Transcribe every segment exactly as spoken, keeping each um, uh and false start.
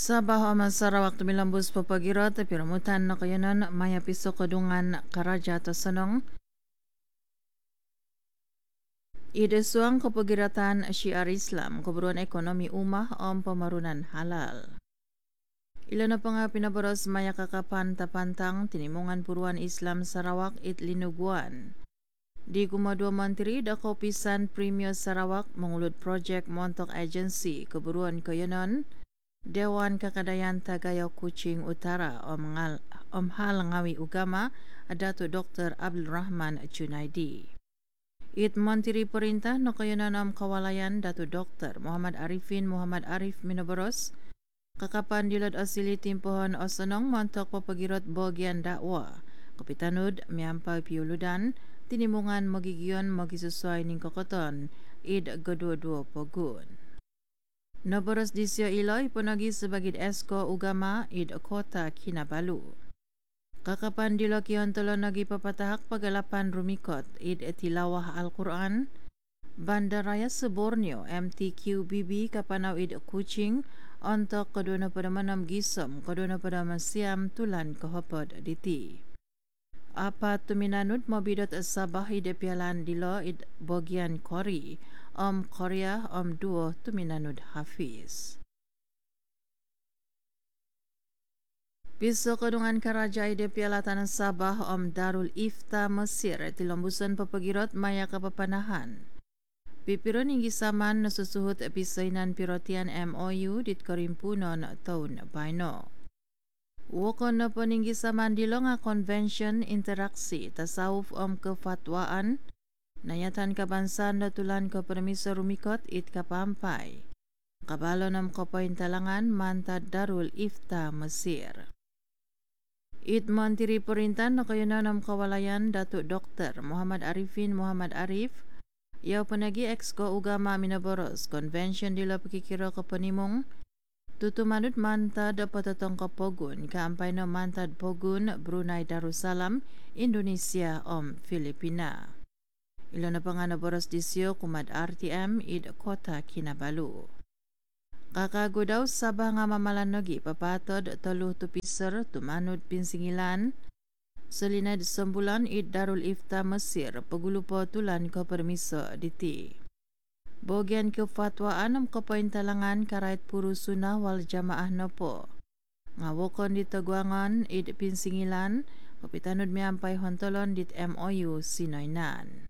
Sabah Aman Sarawak tumilambus papagirat piramutan na kayanan maya piso kadungan karaja tasanong idesuang kapagiratan Syiar Islam keburuan ekonomi umah om pemarunan halal. Ilan na pa nga pinaboros maya kakapan tapantang tinimungan puruan Islam Sarawak it linuguan. Di kumadua mantri dako pisan Premio Sarawak mengulud project Montok Agency keburuan kayanan Dewan Kakadayan Tagayau Kuching Utara Om, Ngal, Om Hal Ngawi Ugama Dato Doktor Abdul Rahman Junaidi. It Mantiri Perintah Nokayanan Om Kawalayan Dato Doktor Muhammad Arifin Muhammad Arif Minaboros Kakapan Dilad Asili Timpohon Osanong Montok Papagirot Bogian Dakwa Kapitanud Miampay Piuludan Tinimungan Magigion Magisusuay Ning Kokoton Id Gadua-dua Pogun. Naboros disyo Iloy punagi sebagai esko ugama id kota Kinabalu. Kakapan dilo kihontolo nagi papatahak pagalapan rumikot id tilawah Al-Quran. Bandaraya Borneo M T Q B B kapanaw id Kuching ontok kaduna pada manam gisom kaduna pada masiam tulan kahapod diti. Apa tuminanud mabidot Sabah id pialan dilo id bogian Kori. Om Korea Om Duo Tuminanud Hafiz. Piso kadungan karaja ide piala tanah Sabah Om Darul Ifta Mesir tilombusan papagirot maya kapapanahan. Pipiron hinggi saman nasusuhut episainan pirotian M O U dit karimpunon tahun baino. Wokon na peninggi saman dilonga konvensyen interaksi tasawuf Om kefatwaan Nayatan kabansan datulan ke permisa rumikot it kapampai. Kabalo nam kapaintalangan mantad Darul Ifta Mesir. It Mantiri Perintah nakayanan nam kawalayan Datuk Doktor Muhammad Arifin Muhammad Arif. Yau penagi exco ugama Minaboros konvensyen dila pekikira ke penimung. Tutumanut mantad patatong ke Pogun kaampai na mantad Pogun Brunei Darussalam Indonesia Om Filipina. Ilo na pangana boros disyo kumad R T M id kota Kinabalu. Kakagudaw Sabah nga mamalan nogi papatod teluh tupiser tumanod pinsingilan. Selinad sembulan id Darul Ifta Mesir pagulupo tulan ko permiso diti. Bogian kefatwaan am kapaintalangan karait puru sunnah wal jamaah nopo. Ngawokon di Teguangan id pinsingilan kapitanud miampai hontolon dit M O U Sinoinan.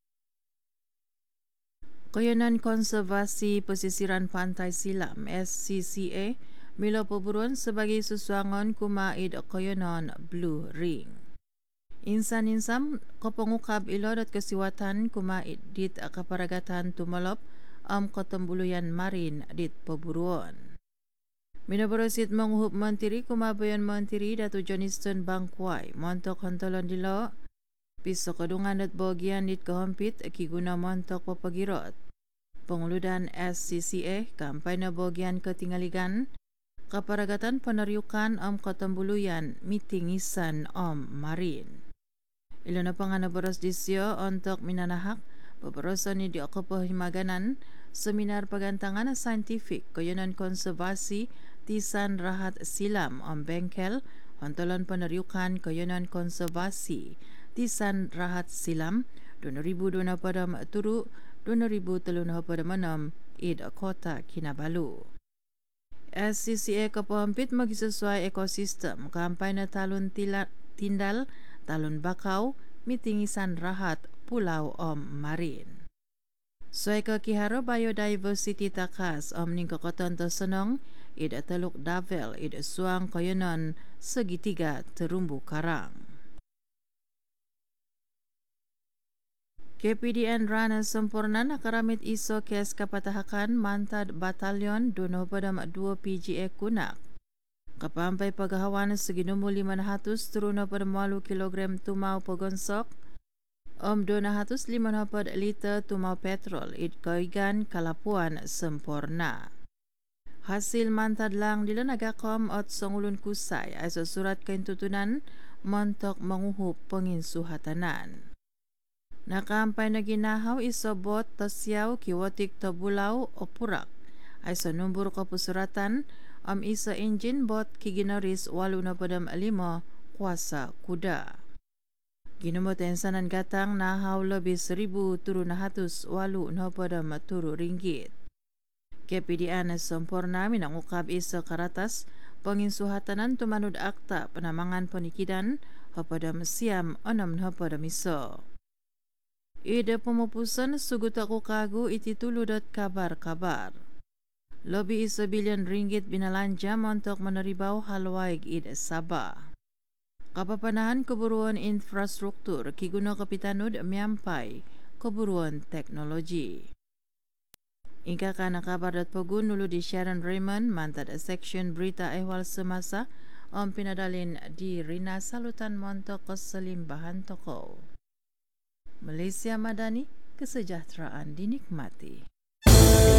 Kayanan Konservasi Pesisiran Pantai Silam S C C A milo peburuan sebagai sesuangan kumaid kayanan Blue Ring. Insan-insan kopongukab ilo dat kesiwatan kumaid dit kaparagatan tumalop am kotembuluyan marin dit peburuan. Minaborosit menguhup menteri kumabayan menteri Datu Johnston Bangkwai montok hontolon dilo piso kadungan dat bogian dit kahampit kiguna montok papagirot. Penguludan S C C A kampay na bogian ketinggaligan kaparagatan peneryukan om kotembuluyan mitingisan om marin. Ilo na pa nga naboros disyo untuk minanahak paparosan ni di ako pahimaganan seminar pagantangan na scientific kayanan konservasi tisan rahat silam om bengkel hontolon peneryukan kayanan konservasi tisan rahat silam dua ribu dua pada turu dua ribu telunah pada manam id kota Kinabalu. S C C A kapahampit magisesuai ekosistem kampay na talon tila, tindal, talon bakau, mitingisan rahat pulau om marin. Suai ke kiharo biodiversity takas om ning kokoton tersenong id teluk Davel id suang kayanan segitiga terumbu karang. K P D N Rana sempurna nakaramit iso kes kapatahakan mantad batalyon duno padam dua P G A kunak. Kapampai pagahawan seginumu lima ratus turuna pada malu kilogram tumau pagonsok. Om dua ratus lima puluh liter tumau petrol it kaigan kalapuan sempurna. Hasil mantad lang dila nagakom ot songulun kusay ay surat kaintutunan montok manguhup penginsuhatanan. Nakampay na ginahaw isobot tasyaw kiwatik tabulaw o purak ay sa numbro kapusuratan am isa enjin bot kiginaris walu na padam lima kuasa kuda. Ginumot ensanan gatang na haw lebih seribu turu na hatus walu na padam turu ringgit. K P D A na sempurna minangukab isa karatas penginsuhatanan tumanud akta penamangan penikidan hapadam siam onam na padam iso. Ida pemupusan sugut aku kagu iti tuludot kabar-kabar. Lebih isa bilion ringgit binalanjam untuk meneribau halwaig ida Sabah. Kapapanahan keburuan infrastruktur kiguna kapitanud miampai keburuan teknologi. Ika kana kabar dat pogun nulu di Sharon Raymond mantad section berita ehwal semasa om pinadalin di Rina Salutan Montok keselimbahan toko. Malaysia Madani, kesejahteraan dinikmati.